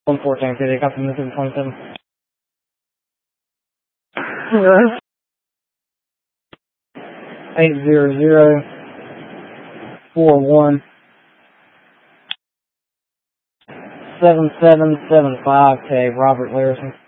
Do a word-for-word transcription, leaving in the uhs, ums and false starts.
one fourteen City, copy Mississippi twenty-seven. Eight zero zero four one seven seven seven five K Robert Larison.